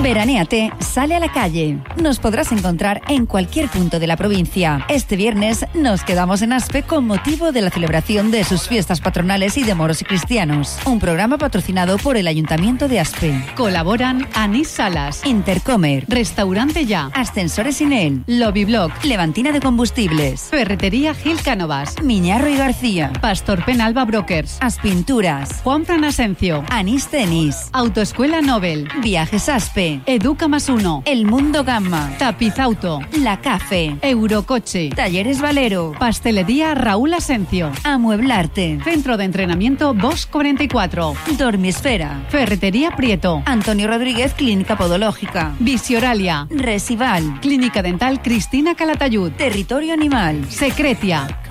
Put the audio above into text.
Veranéate, sale a la calle. Nos podrás encontrar en cualquier punto de la provincia. Este viernes nos quedamos en Aspe con motivo de la celebración de sus fiestas patronales y de moros y cristianos. Un programa patrocinado por el Ayuntamiento de Aspe. Colaboran Anís Salas, Intercomer, Restaurante Ya, Ascensores Inel, Lobbyblog, Levantina de Combustibles, Ferretería Gil Cánovas, Miñarro y García, Pastor Penalba Brokers, Aspinturas, Juan Fran Asencio, Anís Tenis, Autoescuela Nobel, Viajes Aspe, Educa +1, El Mundo Gamma, Tapiz Auto, La Cafe, Eurocoche, Talleres Valero, Pastelería Raúl Asencio, Amueblarte, Centro de Entrenamiento Bosch 44, Dormisfera, Ferretería Prieto, Antonio Rodríguez Clínica Podológica, Visioralia, Resival, Clínica Dental Cristina Calatayud, Territorio Animal, Secretia,